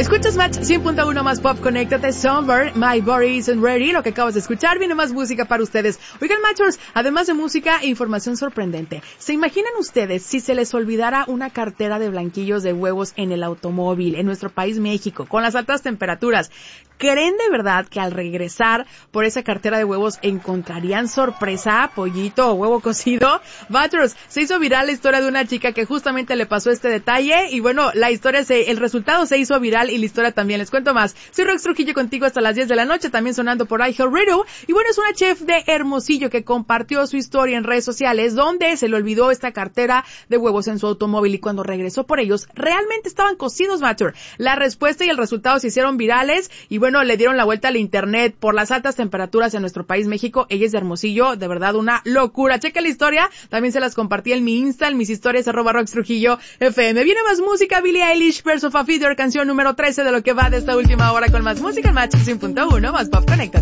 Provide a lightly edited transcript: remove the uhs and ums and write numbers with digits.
Escuchas Match 100.1 más pop, conéctate, Summer, My Body Isn't Ready, lo que acabas de escuchar, viene más música para ustedes. Oigan, Matchers, además de música, información sorprendente. ¿Se imaginan ustedes si se les olvidara una cartera de blanquillos de huevos en el automóvil, en nuestro país México, con las altas temperaturas? ¿Creen de verdad que al regresar por esa cartera de huevos encontrarían sorpresa, pollito o huevo cocido? Matchers, se hizo viral la historia de una chica que justamente le pasó este detalle y bueno, el resultado se hizo viral y la historia también. Les cuento más. Soy Rox Trujillo contigo hasta las 10 de la noche, también sonando por iHeartRadio. Y bueno, es una chef de Hermosillo que compartió su historia en redes sociales donde se le olvidó esta cartera de huevos en su automóvil y cuando regresó por ellos, realmente estaban cocidos, Matcher. La respuesta y el resultado se hicieron virales y bueno, le dieron la vuelta al internet por las altas temperaturas en nuestro país México. Ella es de Hermosillo, de verdad una locura. Checa la historia, también se las compartí en mi Insta, en mis historias, @Rox Trujillo FM. Viene más música, Billie Eilish, Birds of a Feather, canción número 13 de lo que va de esta última hora con más música en Match 100.1, más pop, conéctate.